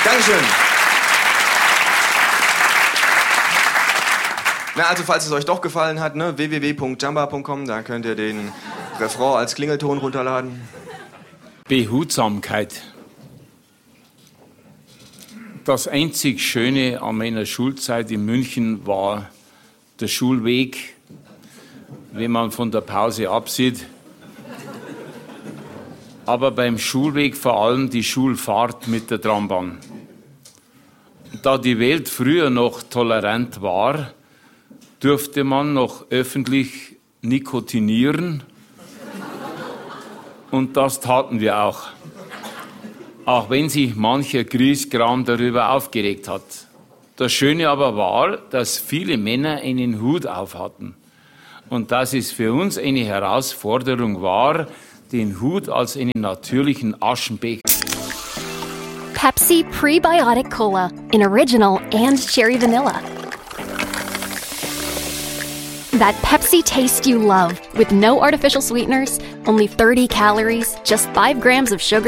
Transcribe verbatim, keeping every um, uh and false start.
Dankeschön. Na, also falls es euch doch gefallen hat, ne, w w w punkt jamba punkt com, da könnt ihr den Refrain als Klingelton runterladen. Behutsamkeit. Das einzig Schöne an meiner Schulzeit in München war der Schulweg, wenn man von der Pause absieht. Aber beim Schulweg vor allem die Schulfahrt mit der Trambahn. Da die Welt früher noch tolerant war, durfte man noch öffentlich nikotinieren. Und das taten wir auch. Auch wenn sich mancher Griesgram darüber aufgeregt hat. Das Schöne aber war, dass viele Männer einen Hut auf hatten. Und dass es für uns eine Herausforderung war, den Hut als einen natürlichen Aschenbecher. Pepsi Prebiotic Cola in Original and Cherry Vanilla. That Pepsi taste you love with no artificial sweeteners, only thirty calories, just five grams of sugar.